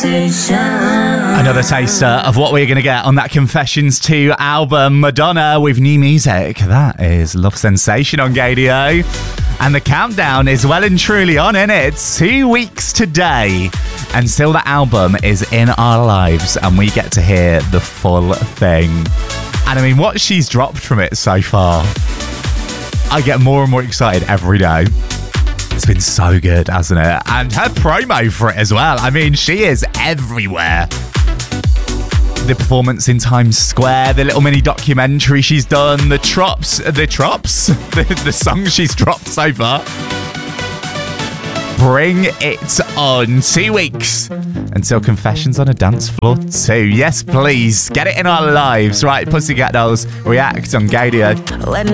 Another taster of what we're going to get on that Confessions 2 album, Madonna with new music. That is Love Sensation on Gadio. And the countdown is well and truly on, isn't it? 2 weeks today until the album is in our lives and we get to hear the full thing. And I mean, what she's dropped from it so far, I get more and more excited every day. It's been so good, hasn't it? And her promo for it as well. I mean, she is everywhere. The performance in Times Square, the little mini documentary she's done, the songs she's dropped so far. Bring it on. 2 weeks until Confessions on a Dance Floor 2. Yes, please. Get it in our lives. Right, Pussycat Dolls, React on Gadio. When